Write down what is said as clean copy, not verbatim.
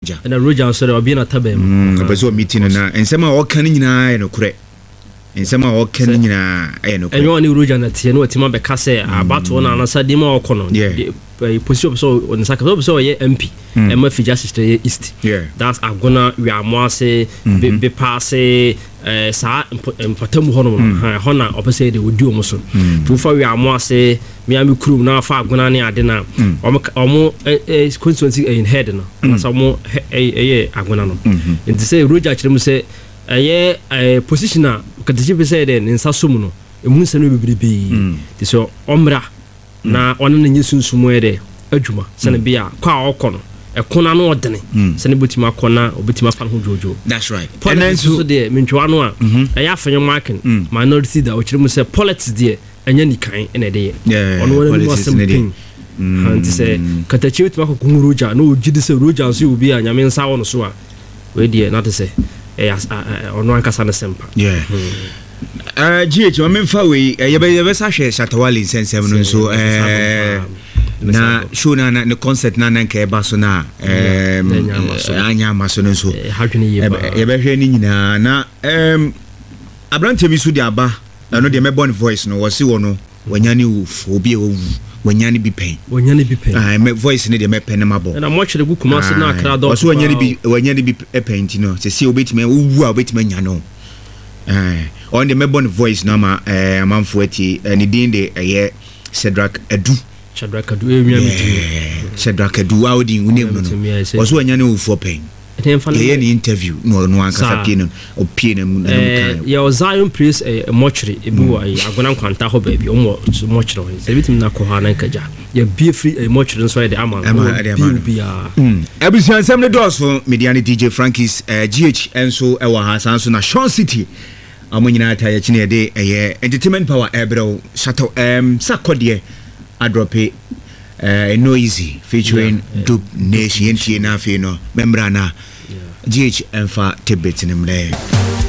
Roger so there obi na tabem abeso meeting na ensema o kan nyina no kure ensema o kan nyina no kure enyo ni Roger na tie no otima be ka say abato na anasa di ma okono position so on saka so ye MP e ma fija sister east that's agona we are more say be pass sa impatamu hono hona opese de wodi omo so to fa we are more say me am krum na fa agona ne ade na omo constituency in head no anasa omo agona no nti say Roger kirem say position a katachi be say de nsa som no emu nsa no bebrebe ti so omra na ona na nyesunsumo ede adwuma sene bia kwa okono ekona no odene sene botima akona obetima fa ho jojo. That's right. And then so de mentwa no a eya afenyo marking minority da okiremu say politics de enya nikan ene de ono wona mo asem anti say katachi wetima ko Roger no ogidi say Roger so obi a nyame nsa wono so a we de na to say ono ankasa na sempa GH wamemfa we yebe sa hwe Shatawale sensem no so na show na ne concert na nka eba so na anya maso no so yebe hwe ni nyina na abrante bi so di aba no de me born voice no wo si wo no wanyane wu obi owu wanyane bi pen me voice ne de me pen na mabo na mo chere gu kuma so na akra do so wanyane bi pen ti no se obetime wu a obetime nya no on the Melbourne voice no ma amanfo ati ni din de Shadrack Adu Shadrack Adu audi unem no was wanya ne ufo pen ni interview no ankasa pie no opie na ya Zion Praise mortuary ebu agona kwanta ho ba bi omo mortuary se bitim na ko ha na kaja ya be free mortuary so de ama bi abusian sam ne doso mediani DJ Frankies GH enso ewa ha sanso na Sean City amonyina ta ya chine de entertainment power ebro shato sakode adrope noisy featuring Dub Nation na fe no membrana GH enfa tebet nimle